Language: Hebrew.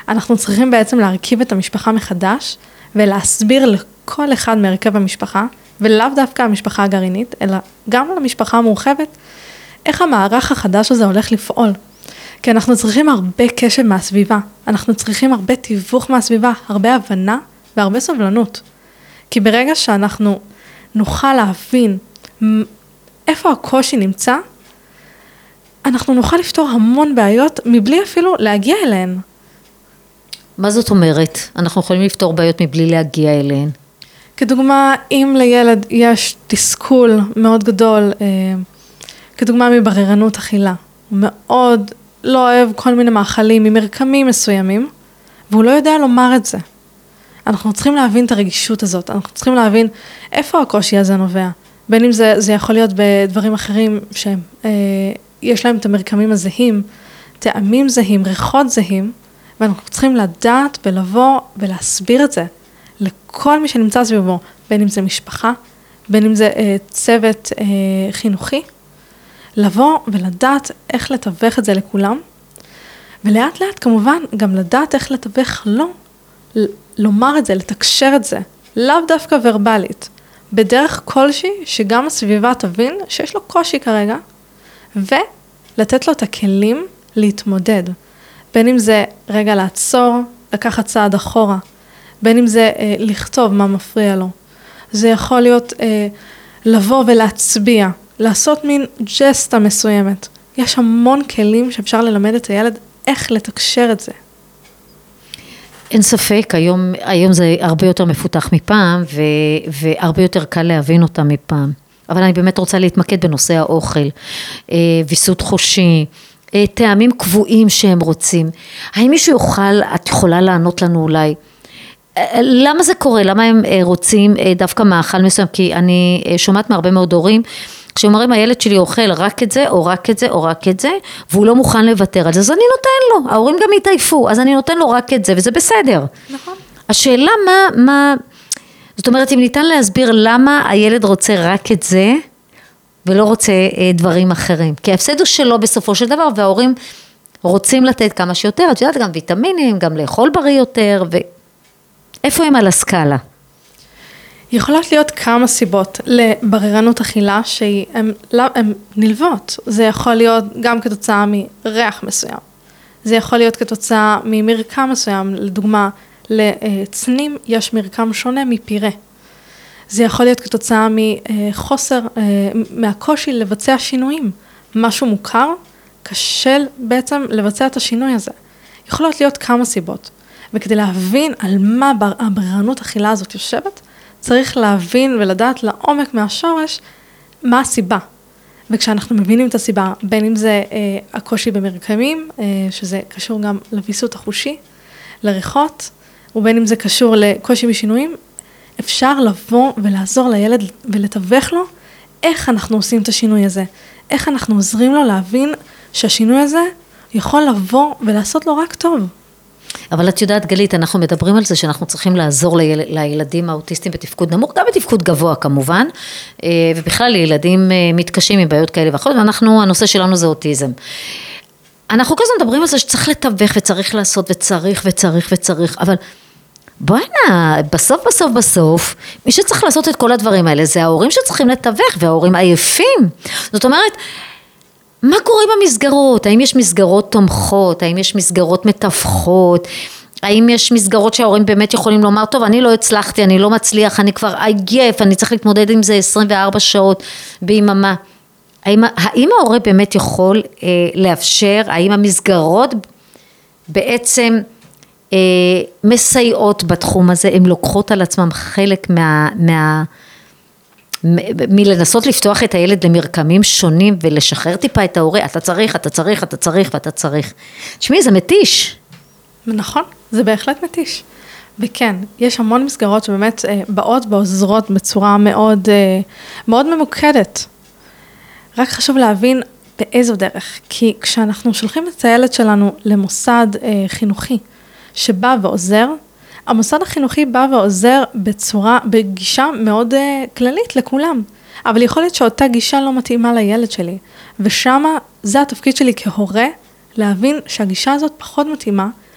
אנחנו צריכים בעצם להרכיב את המשפחה מחדש, ולהסביר לכל אחד מהרכב המשפחה, ולאו דווקא המשפחה הגרעינית, אלא גם למשפחה המורחבת, איך המערך החדש הזה הולך לפעול. כי אנחנו צריכים הרבה קשב מהסביבה, אנחנו צריכים הרבה תיווך מהסביבה, הרבה הבנה והרבה סובלנות. כי ברגע שאנחנו נוכל להבין איפה הקושי נמצא, אנחנו נוכל לפתור המון בעיות מבלי אפילו להגיע אליהן. מה זאת אומרת? אנחנו יכולים לפתור בעיות מבלי להגיע אליהן. כדוגמה, אם לילד יש תסכול מאוד גדול, כדוגמה מבררנות אכילה, הוא מאוד לא אוהב כל מיני מאכלים ממרקמים מסוימים, והוא לא יודע לומר את זה. אנחנו צריכים להבין את הרגישות הזאת, אנחנו צריכים להבין איפה הקושי הזה נובע. בין אם זה יכול להיות בדברים אחרים שיש להם את המרקמים הזהים, טעמים זהים, ריחות זהים, ואנחנו צריכים לדעת ולבוא ולהסביר את זה לכל מי שנמצא סביבו, בין אם זה משפחה, בין אם זה צוות חינוכי, לבוא ולדעת איך לתווך את זה לכולם, ולאט לאט כמובן גם לדעת איך לתווך לו, לומר את זה, לתקשר את זה, לאו דווקא ורבלית, בדרך כלשהי שגם הסביבה תבין שיש לו קושי כרגע, ולתת לו את הכלים להתמודד, בין אם זה רגע לעצור, לקחת צעד אחורה, בין אם זה לכתוב מה מפריע לו, זה יכול להיות לבוא ולהצביע, לעשות מין ג'סטה מסוימת. יש המון כלים שאפשר ללמד את הילד איך לתקשר את זה. אין ספק, היום זה הרבה יותר מפותח מפעם, והרבה יותר קל להבין אותם מפעם. אבל אני באמת רוצה להתמקד בנושא האוכל, ויסות חושי, טעמים קבועים שהם רוצים. האם מישהו יוכל, את יכולה לענות לנו אולי, למה זה קורה? למה הם רוצים דווקא מאכל מסוים? כי אני שומעת מהרבה מאוד הורים, כשאומרים הילד שלי אוכל רק את זה, או רק את זה, או רק את זה, והוא לא מוכן לוותר על זה, אז אני נותן לו, ההורים גם יתעייפו, אז אני נותן לו רק את זה, וזה בסדר. נכון. השאלה זאת אומרת, אם ניתן להסביר למה הילד רוצה רק את זה, ולא רוצה דברים אחרים. כי ההפסד הוא שלו בסופו של דבר, וההורים רוצים לתת כמה שיותר, את יודעת, גם ויטמינים, גם לאכול בריא יותר, איפה הם על הסקאלה? יכולות להיות כמה סיבות לבררנות אכילה שהן נלוות. זה יכול להיות גם כתוצאה מריח מסוים. זה יכול להיות כתוצאה ממרקם מסוים. לדוגמה, לצנים יש מרקם שונה מפירה. זה יכול להיות כתוצאה מחוסר, מהקושי לבצע שינויים. משהו מוכר, קשה בעצם לבצע את השינוי הזה. יכולות להיות כמה סיבות. וכדי להבין על מה הבררנות אכילה הזאת יושבת, צריך להבין ולדעת לעומק מהשורש מה הסיבה. וכשאנחנו מבינים את הסיבה, בין אם זה הקושי במרקמים, שזה קשור גם לוויסות החושי, לריחות, ובין אם זה קשור לקושי בשינויים, אפשר לבוא ולעזור לילד ולתווך לו איך אנחנו עושים את השינוי הזה, איך אנחנו עוזרים לו להבין שהשינוי הזה יכול לבוא ולעשות לו רק טוב. אבל את יודעת גלית, אנחנו מדברים על זה שאנחנו צריכים לעזור לילדים האוטיסטים בתפקוד נמוך, גם בתפקוד גבוה כמובן, ובכלל לילדים מתקשים עם בעיות כאלה ואחרות, הנושא שלנו זה אוטיזם. אנחנו כל הזמן מדברים על זה שצריך לתווך וצריך לעשות וצריך, אבל בואנה, בסוף, מי שצריך לעשות את כל הדברים האלה, זה ההורים שצריכים לתווך, וההורים עייפים. זאת אומרת, מה קורה במסגרות? האם יש מסגרות תומכות? האם יש מסגרות מתווכות? האם יש מסגרות שההורים באמת יכולים לומר, טוב, אני לא הצלחתי, אני לא מצליח, אני כבר עייף, אני צריך להתמודד עם זה 24 שעות ביממה. האם ההורה באמת יכול לאפשר, האם המסגרות בעצם מסייעות בתחום הזה, הן לוקחות על עצמם חלק מלנסות לפתוח את הילד למרקמים שונים ולשחרר טיפה את ההורה, אתה צריך. תשמעי, זה מתיש. נכון, זה בהחלט מתיש. וכן, יש המון מסגרות שבאמת באות ועוזרות בצורה מאוד, מאוד ממוקדת. רק חשוב להבין באיזו דרך, כי כשאנחנו שולחים את הילד שלנו למוסד חינוכי שבא ועוזר, המוסד החינוכי בא ועוזר בגישה מאוד כללית לכולם, אבל יכול להיות שאותה גישה לא מתאימה לילד שלי, ושמה זה התפקיד שלי כהורה, להבין שהגישה הזאת פחות מתאימה,